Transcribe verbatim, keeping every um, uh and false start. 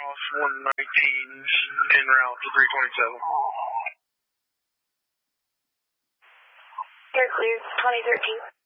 Cross one nineteen en route to three twenty-seven. You're clear, twenty thirteen.